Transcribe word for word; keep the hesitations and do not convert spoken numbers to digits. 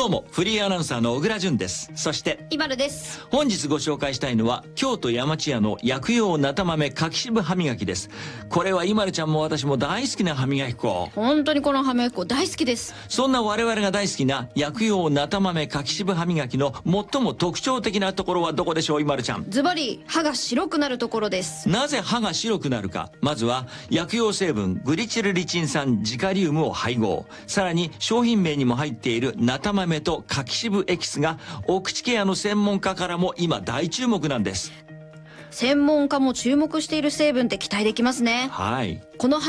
どうもフリーアナウンサーの小倉淳です。そしてイバルです。 本日ご紹介したいのは京都山千屋の薬用なた豆柿渋歯磨きです。これはイマルちゃんも私も大好きな歯磨き粉。 本当にこの歯磨き粉大好きです。 そんな我々が大好きな薬用なた豆柿渋歯磨きの最も特徴的なところはどこでしょう、イマルちゃん。 ズバリ歯が白くなるところです。 なぜ歯が白くなるか。まずは薬用成分グリチルリチン酸ジカリウムを配合、さらに商品名にも入っているなた豆と柿渋エキスがお口ケアの専門家からも今大注目なんです。 専門家も注目している成分って期待できますね。 はい。 この